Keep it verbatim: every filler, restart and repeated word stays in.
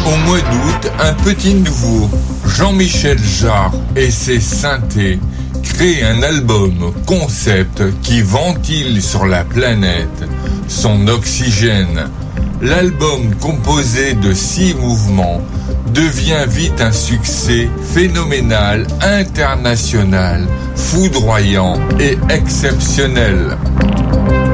Au mois d'août, un petit nouveau, Jean-Michel Jarre et ses synthés, crée un album concept qui ventile sur la planète son oxygène. L'album, composé de six mouvements, devient vite un succès phénoménal, international, foudroyant et exceptionnel.